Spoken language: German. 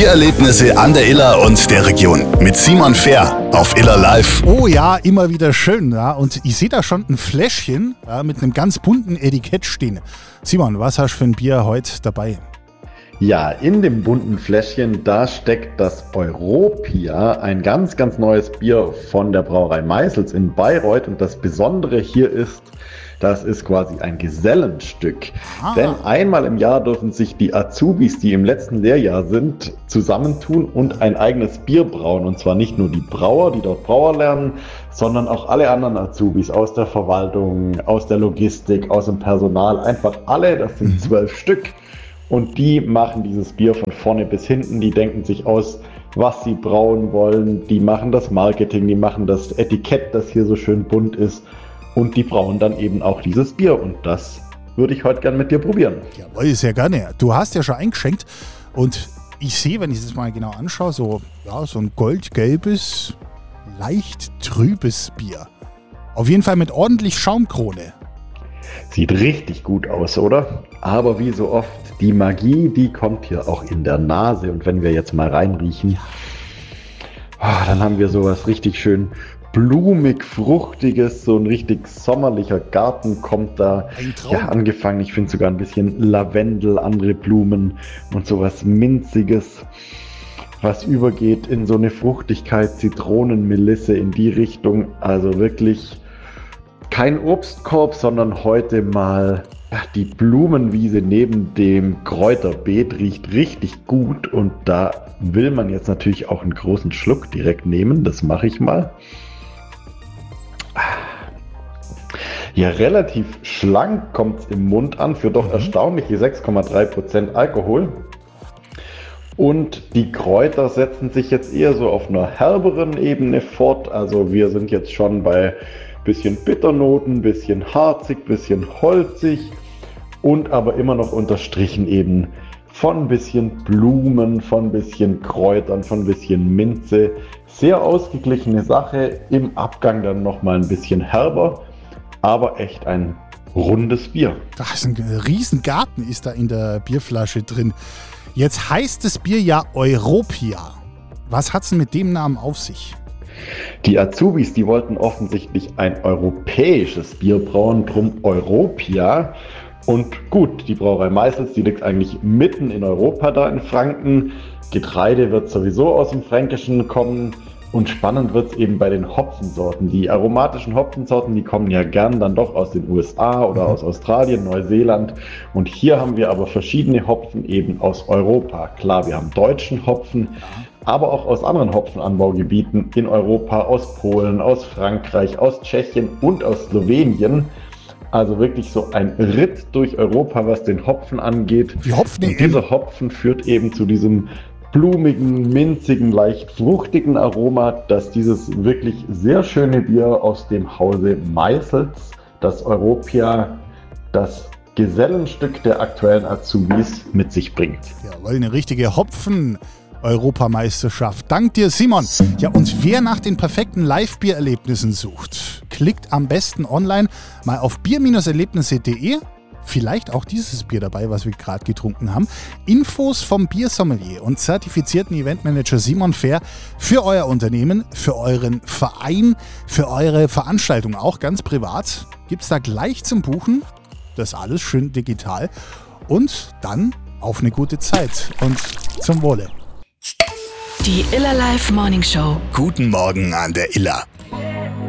Biererlebnisse an der Iller und der Region mit Simon Fehr auf Iller Live. Oh ja, immer wieder schön. Ja. Und ich sehe da schon ein Fläschchen mit einem ganz bunten Etikett stehen. Simon, was hast du für ein Bier heute dabei? Ja, in dem bunten Fläschchen, da steckt das Europia, ein ganz, ganz neues Bier von der Brauerei Meisels in Bayreuth. Und das Besondere hier ist, das ist quasi ein Gesellenstück. Denn einmal im Jahr dürfen sich die Azubis, die im letzten Lehrjahr sind, zusammentun und ein eigenes Bier brauen. Und zwar nicht nur die Brauer, die dort Brauer lernen, sondern auch alle anderen Azubis aus der Verwaltung, aus der Logistik, aus dem Personal. Einfach alle, das sind 12 Stück. Und die machen dieses Bier von vorne bis hinten. Die denken sich aus, was sie brauen wollen. Die machen das Marketing, die machen das Etikett, das hier so schön bunt ist. Und die brauen dann eben auch dieses Bier. Und das würde ich heute gerne mit dir probieren. Jawohl, sehr gerne. Du hast ja schon eingeschenkt. Und ich sehe, wenn ich das mal genau anschaue, so ein goldgelbes, leicht trübes Bier. Auf jeden Fall mit ordentlich Schaumkrone. Sieht richtig gut aus, oder? Aber wie so oft, die Magie, die kommt hier auch in der Nase. Und wenn wir jetzt mal reinriechen, dann haben wir sowas richtig schön blumig, fruchtiges, so ein richtig sommerlicher Garten kommt da angefangen. Ich finde sogar ein bisschen Lavendel, andere Blumen und sowas Minziges, was übergeht in so eine Fruchtigkeit, Zitronenmelisse in die Richtung. Also wirklich kein Obstkorb, sondern heute mal die Blumenwiese neben dem Kräuterbeet riecht richtig gut. Und da will man jetzt natürlich auch einen großen Schluck direkt nehmen. Das mache ich mal. Ja, relativ schlank kommt es im Mund an für doch erstaunliche 6,3% Alkohol. Und die Kräuter setzen sich jetzt eher so auf einer herberen Ebene fort. Also wir sind jetzt schon bei bisschen Bitternoten, bisschen harzig, bisschen holzig und aber immer noch unterstrichen eben von bisschen Blumen, von bisschen Kräutern, von bisschen Minze. Sehr ausgeglichene Sache, im Abgang dann nochmal ein bisschen herber, aber echt ein rundes Bier. Das ist ein Riesengarten ist da in der Bierflasche drin. Jetzt heißt das Bier ja Europia. Was hat's denn mit dem Namen auf sich? Die Azubis, die wollten offensichtlich ein europäisches Bier brauen, drum Europia. Und gut, die Brauerei Meisels, die liegt eigentlich mitten in Europa da in Franken. Getreide wird sowieso aus dem Fränkischen kommen. Und spannend wird es eben bei den Hopfensorten. Die aromatischen Hopfensorten, die kommen ja gern dann doch aus den USA oder aus Australien, Neuseeland. Und hier haben wir aber verschiedene Hopfen eben aus Europa. Klar, wir haben deutschen Hopfen, aber auch aus anderen Hopfenanbaugebieten in Europa, aus Polen, aus Frankreich, aus Tschechien und aus Slowenien. Also wirklich so ein Ritt durch Europa, was den Hopfen angeht. Und dieser Hopfen führt eben zu diesem blumigen, minzigen, leicht fruchtigen Aroma, das dieses wirklich sehr schöne Bier aus dem Hause Meisels, das Europia, das Gesellenstück der aktuellen Azubis mit sich bringt. Jawohl, eine richtige Hopfen-Europameisterschaft. Dank dir, Simon. Ja, und wer nach den perfekten Live-Bier-Erlebnissen sucht, klickt am besten online mal auf bier-erlebnisse.de. Vielleicht auch dieses Bier dabei, was wir gerade getrunken haben. Infos vom Biersommelier und zertifizierten Eventmanager Simon Fehr für euer Unternehmen, für euren Verein, für eure Veranstaltung, auch ganz privat. Gibt es da gleich zum Buchen. Das alles schön digital. Und dann auf eine gute Zeit und zum Wohle. Die Iller Live Morning Show. Guten Morgen an der Iller.